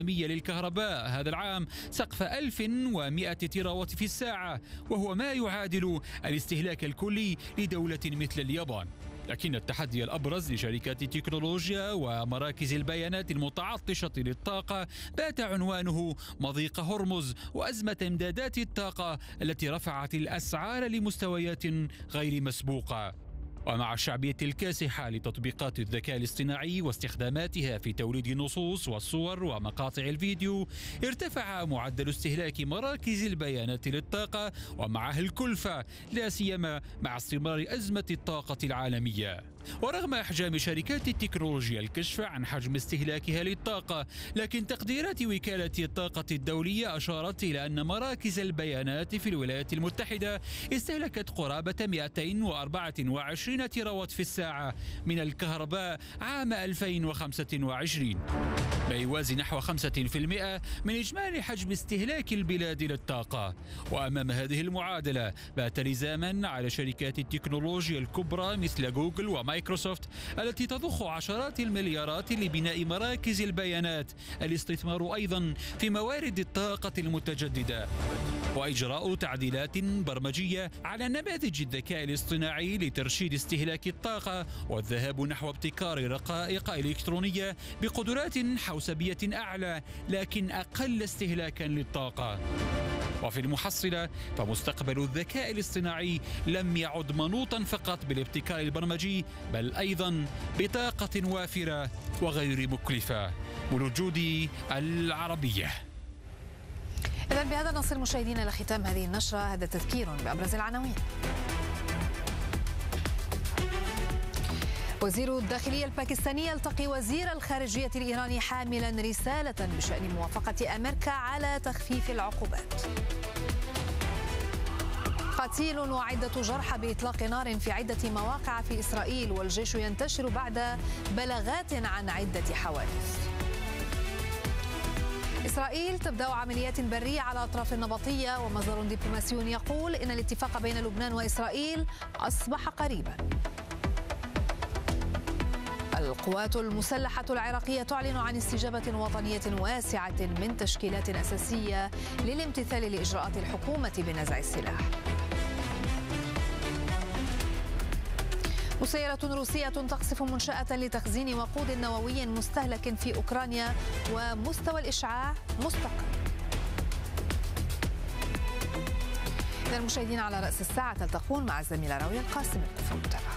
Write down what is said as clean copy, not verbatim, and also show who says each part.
Speaker 1: للكهرباء هذا العام سقف 1100 تيراوات في الساعة، وهو ما يعادل الاستهلاك الكلي لدولة مثل اليابان. لكن التحدي الأبرز لشركات التكنولوجيا ومراكز البيانات المتعطشة للطاقة بات عنوانه مضيق هرمز وأزمة إمدادات الطاقة التي رفعت الأسعار لمستويات غير مسبوقة. ومع الشعبية الكاسحة لتطبيقات الذكاء الاصطناعي واستخداماتها في توليد النصوص والصور ومقاطع الفيديو، ارتفع معدل استهلاك مراكز البيانات للطاقة ومعه الكلفة، لا سيما مع استمرار أزمة الطاقة العالمية. ورغم إحجام شركات التكنولوجيا الكشف عن حجم استهلاكها للطاقة، لكن تقديرات وكالة الطاقة الدولية أشارت إلى أن مراكز البيانات في الولايات المتحدة استهلكت قرابة 224 تيراوات في الساعة من الكهرباء عام 2025، ما يوازي نحو 5% من إجمالي حجم استهلاك البلاد للطاقة. وأمام هذه المعادلة بات لزاما على شركات التكنولوجيا الكبرى مثل جوجل ومايكروسوفت التي تضخ عشرات المليارات لبناء مراكز البيانات الاستثمار أيضا في موارد الطاقة المتجددة، وإجراء تعديلات برمجية على نماذج الذكاء الاصطناعي لترشيد استهلاك الطاقة والذهاب نحو ابتكار رقائق إلكترونية بقدرات حوسبية أعلى لكن أقل استهلاكا للطاقة. وفي المحصلة فمستقبل الذكاء الاصطناعي لم يعد منوطا فقط بالابتكار البرمجي، بل أيضا بطاقة وافرة وغير مكلفة. بالوجود العربية.
Speaker 2: إذن بهذا نصل مشاهدينا إلى ختام هذه النشرة. هذا تذكير بأبرز العناوين. وزير الداخلية الباكستاني يلتقي وزير الخارجية الإيراني حاملا رسالة بشأن موافقة أمريكا على تخفيف العقوبات. قتيل وعدة جرحى بإطلاق نار في عدة مواقع في إسرائيل، والجيش ينتشر بعد بلاغات عن عدة حوادث. إسرائيل تبدأ عمليات برية على أطراف النبطية، ومصدر دبلوماسي يقول إن الاتفاق بين لبنان وإسرائيل أصبح قريبا. القوات المسلحة العراقية تعلن عن استجابة وطنية واسعة من تشكيلات أساسية للامتثال لإجراءات الحكومة بنزع السلاح. مسيرة روسية تقصف منشأة لتخزين وقود نووي مستهلك في أوكرانيا، ومستوى الإشعاع مستقر. إذا المشاهدين على رأس الساعة تلتقون مع الزميلة راوية القاسم.